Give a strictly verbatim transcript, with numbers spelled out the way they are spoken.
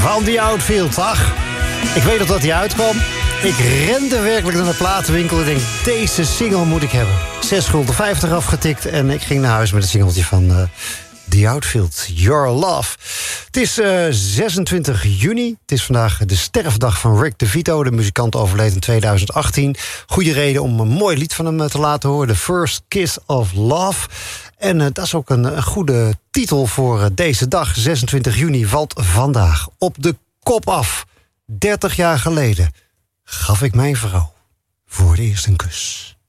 van The Outfield. Ach, ik weet nog dat hij uitkwam. Ik rende werkelijk naar de platenwinkel en denk, deze single moet ik hebben. zes gulden vijftig afgetikt en ik ging naar huis met een singeltje van uh, The Outfield, Your Love. Het is uh, zesentwintig juni. Het is vandaag de sterfdag van Rick DeVito. De muzikant overleed in tweeduizend achttien. Goede reden om een mooi lied van hem te laten horen. The First Kiss of Love. En uh, dat is ook een, een goede titel voor uh, deze dag. zesentwintig juni valt vandaag op de kop af. dertig jaar geleden gaf ik mijn vrouw voor het eerst een kus.